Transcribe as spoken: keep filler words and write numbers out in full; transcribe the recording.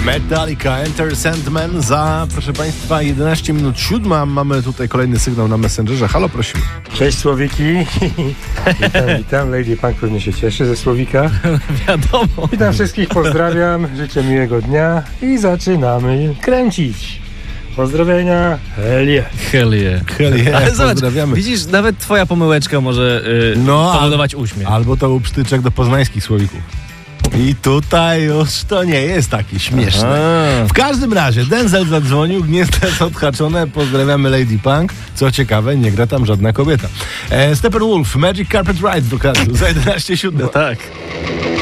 Metallica, Enter Sandman za, proszę Państwa, jedenaście minut siódma. Mamy tutaj kolejny sygnał na Messengerze. Halo, prosimy. Cześć Słowiki. Witam, witam. Lady Punk pewnie się cieszy ze Słowika. Wiadomo. Witam wszystkich, pozdrawiam, życzę miłego dnia i zaczynamy kręcić. Pozdrowienia. Hell yeah. Hell yeah. Hell yeah, Ale zobacz, pozdrawiamy. widzisz, nawet twoja pomyłeczka może yy, No, powodować uśmiech. Albo to był przytyczek do poznańskich słowików. I tutaj już to nie jest takie śmieszne. A. W każdym razie Denzel zadzwonił, gniezdo jest odhaczone, pozdrawiamy Lady Punk. Co ciekawe, nie gra tam żadna kobieta. E, Steppenwolf, Magic Carpet Ride dokładnie, za jedenaście siódma. No tak.